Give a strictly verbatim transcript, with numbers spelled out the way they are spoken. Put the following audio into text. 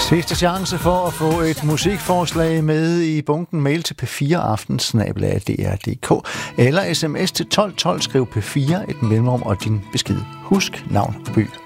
Sidste chance for at få et musikforslag med i bunken. Mail til p fire aften snabel-a d r punktum d k eller sms til tolv tolv, skriv P fire, et mellemrum og din besked. Husk navn og by.